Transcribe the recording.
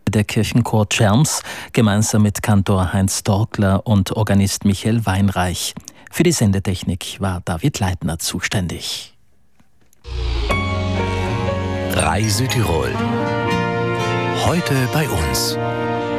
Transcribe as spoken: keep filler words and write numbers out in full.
Der Kirchenchor Czerms, gemeinsam mit Kantor Heinz Dorkler und Organist Michael Weinreich. Für die Sendetechnik war David Leitner zuständig. Reise Tirol. Heute bei uns.